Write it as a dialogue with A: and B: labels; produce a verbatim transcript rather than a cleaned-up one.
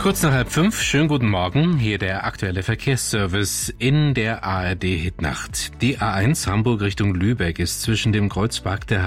A: Kurz nach halb fünf, schönen guten Morgen, hier der aktuelle Verkehrsservice in der A R D-Hitnacht. Die A eins Hamburg Richtung Lübeck ist zwischen dem Kreuzberg der